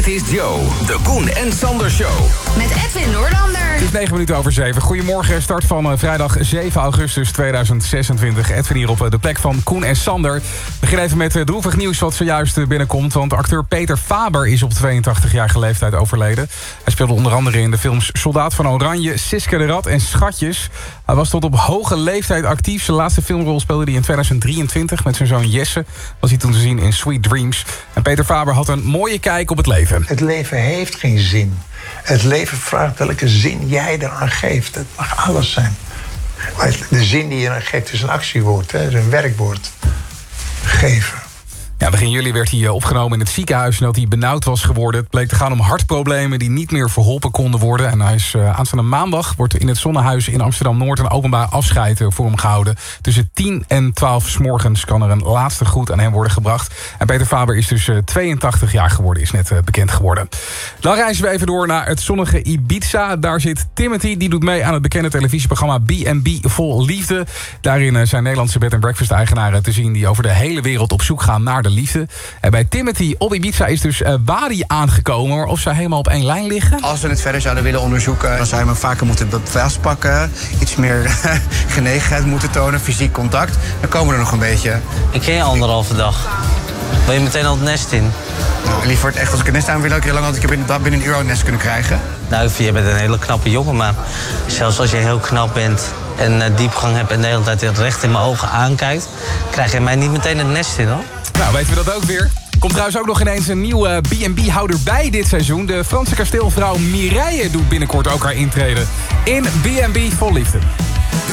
Dit is Joe, de Koen en Sander Show. Met Edwin Noorlander. Het is 9 minuten over 7. Goedemorgen, start van vrijdag 7 augustus 2026. Edwin hier op de plek van Koen en Sander. We beginnen even met droevig nieuws wat zojuist binnenkomt. Want acteur Peter Faber is op 82-jarige leeftijd overleden. Hij speelde onder andere in de films Soldaat van Oranje, Siske de Rat en Schatjes. Hij was tot op hoge leeftijd actief. Zijn laatste filmrol speelde hij in 2023 met zijn zoon Jesse. Was hij toen te zien in Sweet Dreams. En Peter Faber had een mooie kijk op het leven. Het leven heeft geen zin. Het leven vraagt welke zin jij eraan geeft. Het mag alles zijn. Maar de zin die je eraan geeft is een actiewoord, hè? Is een werkwoord. Geven. Ja, begin juli werd hij opgenomen in het ziekenhuis nadat hij benauwd was geworden. Het bleek te gaan om hartproblemen die niet meer verholpen konden worden. En hij is aanstaande maandag wordt in het Zonnehuis in Amsterdam-Noord een openbaar afscheid voor hem gehouden. Tussen 10 en 12 's morgens kan er een laatste groet aan hem worden gebracht. En Peter Faber is dus 82 jaar geworden, is net bekend geworden. Dan reizen we even door naar het zonnige Ibiza. Daar zit Timothy, die doet mee aan het bekende televisieprogramma B&B Vol Liefde. Daarin zijn Nederlandse bed- en breakfast-eigenaren te zien die over de hele wereld op zoek gaan naar de liefde. En bij Timothy op Ibiza is dus Wadi aangekomen. Maar of zij helemaal op één lijn liggen? Als we het verder zouden willen onderzoeken, dan zou je me vaker moeten vastpakken. Iets meer genegenheid moeten tonen, fysiek contact. Dan komen we er nog een beetje. Ik ken je 1,5 dag. Wil je meteen al het nest in? Nou, liever echt als ik het nest aan wil, ook heel lang had ik binnen een uur een nest kunnen krijgen. Nou, je bent een hele knappe jongen, maar zelfs als je heel knap bent en diepgang hebt en de hele tijd recht in mijn ogen aankijkt, krijg je mij niet meteen het nest in, hoor. Nou, weten we dat ook weer. Komt trouwens ook nog ineens een nieuwe B&B-houder bij dit seizoen. De Franse kasteelvrouw Mireille doet binnenkort ook haar intrede in B&B Vol Liefde.